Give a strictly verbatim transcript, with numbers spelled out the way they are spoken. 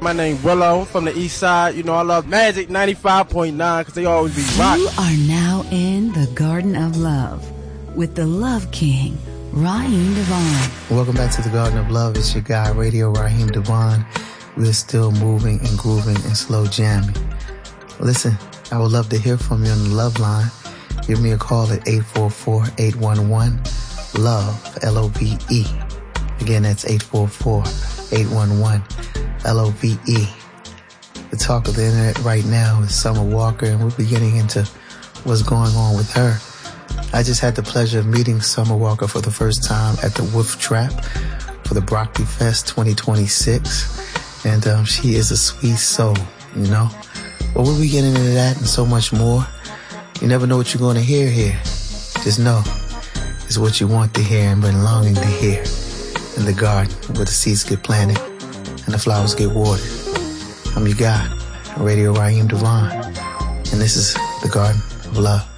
My name Willow from the East Side. You know I love Magic ninety-five point nine because they always be rocking. You are now in the Garden of Love with the Love King, Raheem Devon. Welcome back to the Garden of Love. It's your guy, Radio Raheem Devon. We're still moving and grooving and slow jamming. Listen, I would love to hear from you on the Love Line. Give me a call at eight four four, eight one one, LOVE, L O V E. Again, that's eight four four, eight one one, L O V E. The talk of the internet right now is Summer Walker, and we'll be getting into what's going on with her. I just had the pleasure of meeting Summer Walker for the first time at the Wolf Trap for the Broccoli Fest twenty twenty-six. And um, she is a sweet soul, you know. But we'll be getting into that and so much more. You never know what you're going to hear here. Just know it's what you want to hear and been longing to hear in the garden where the seeds get planted and the flowers get watered. I'm your guy, Radio Raheem Devon, and this is the Garden of Love.